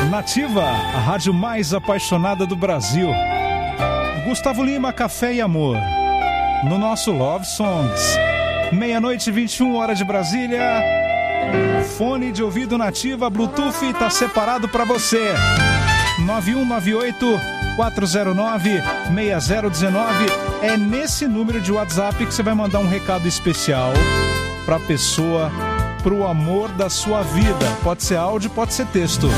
Nativa, a rádio mais apaixonada do Brasil. Gustavo Lima, Café e Amor. No nosso Love Songs. 00:21, hora de Brasília. Fone de ouvido Nativa, Bluetooth, tá separado para você. 9198-409-6019. É nesse número de WhatsApp que você vai mandar um recado especial pra pessoa, pro amor da sua vida. Pode ser áudio, pode ser texto.